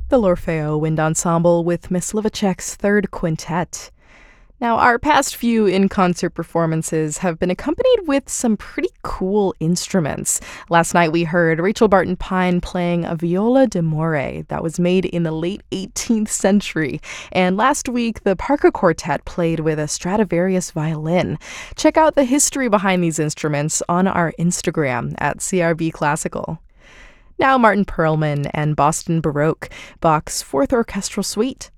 The L'Orfeo Wind Ensemble with Miss Livacek's Third Quintet. Now, our past few in-concert performances have been accompanied with some pretty cool instruments. Last night we heard Rachel Barton Pine playing a viola d'amore that was made in the late 18th century. And last week, the Parker Quartet played with a Stradivarius violin. Check out the history behind these instruments on our Instagram at CRB Classical. Now Martin Perlman and Boston Baroque, Bach's Fourth Orchestral Suite.